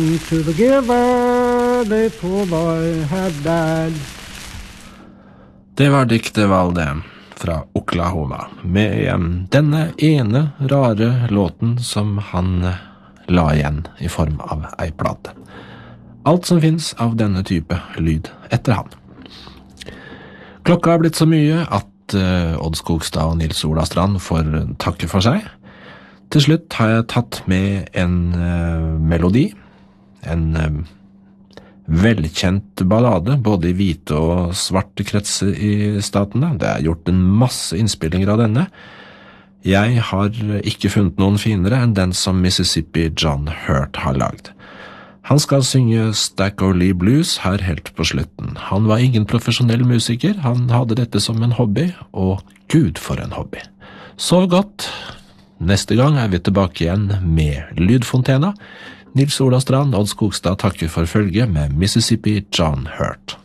To the giver, the poor boy had died. Det var Dick Devalde fra Oklahoma, med denne ene rare låten som han la igjen i form av ei plate. Alt som finnes av denne type lyd etter han. Klokka har blitt så mye at Odd Skogstad og Nils Ola Strand får takke for seg. Til slutt har jeg tatt med en melodi, en velkjent ballade, både i hvite og svarte kretser i statene. Det er gjort en masse innspillinger av denne. Jeg har ikke funnet noen finere enn den som Mississippi John Hurt har lagd. Han skal synge Stack O'Lee Blues her helt på slutten. Han var ingen profesjonell musiker, han hadde dette som en hobby, og Gud for en hobby. Sov godt. Neste gang er vi tilbake igjen med Lydfontena. Nils Ola Strand, Odd Skogstad takker for følge med Mississippi John Hurt.